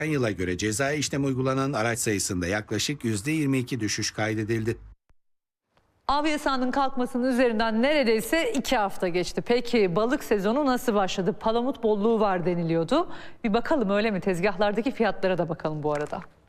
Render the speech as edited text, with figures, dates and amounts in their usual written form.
yıla göre cezai işlem uygulanan araç sayısında yaklaşık %22 düşüş kaydedildi. Av yasağının kalkmasının üzerinden neredeyse 2 hafta geçti. Peki balık sezonu nasıl başladı? Palamut bolluğu var deniliyordu. Bir bakalım öyle mi? Tezgahlardaki fiyatlara da bakalım bu arada.